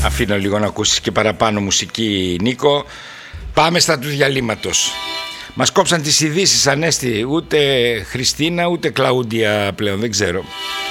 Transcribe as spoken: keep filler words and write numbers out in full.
Αφήνω λίγο να ακούσεις και παραπάνω μουσική, Νίκο. Πάμε στα του διαλύματος. Μας κόψαν τις ειδήσεις, Ανέστη. Ούτε Χριστίνα ούτε Κλαούντια πλέον, δεν ξέρω.